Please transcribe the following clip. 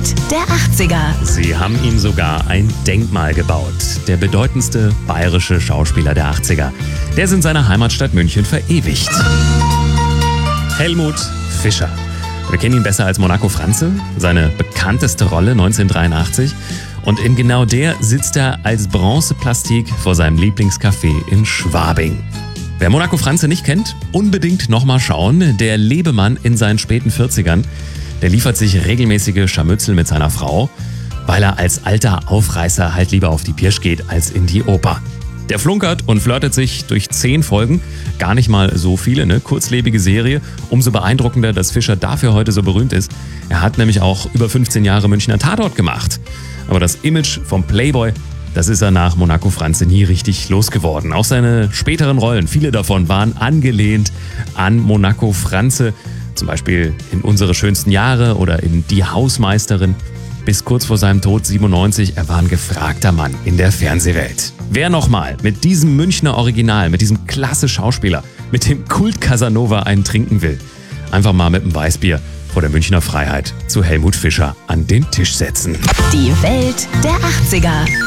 Welt der 80er. Sie haben ihm sogar ein Denkmal gebaut. Der bedeutendste bayerische Schauspieler der 80er. Der ist in seiner Heimatstadt München verewigt. Helmut Fischer. Wir kennen ihn besser als Monaco Franze, seine bekannteste Rolle 1983. Und in genau der sitzt er als Bronzeplastik vor seinem Lieblingscafé in Schwabing. Wer Monaco Franze nicht kennt, unbedingt nochmal schauen. Der Lebemann in seinen späten 40ern, der liefert sich regelmäßige Scharmützel mit seiner Frau, weil er als alter Aufreißer halt lieber auf die Pirsch geht als in die Oper. Der flunkert und flirtet sich durch 10 Folgen, gar nicht mal so viele, ne? Kurzlebige Serie. Umso beeindruckender, dass Fischer dafür heute so berühmt ist. Er hat nämlich auch über 15 Jahre Münchner Tatort gemacht. Aber das Image vom Playboy, das ist er nach Monaco Franze nie richtig losgeworden. Auch seine späteren Rollen, viele davon waren angelehnt an Monaco Franze. Zum Beispiel in Unsere schönsten Jahre oder in Die Hausmeisterin. Bis kurz vor seinem Tod 97, er war ein gefragter Mann in der Fernsehwelt. Wer nochmal mit diesem Münchner Original, mit diesem klasse Schauspieler, mit dem Kult Casanova einen trinken will, einfach mal mit einem Weißbier vor der Münchner Freiheit zu Helmut Fischer an den Tisch setzen. Die Welt der 80er.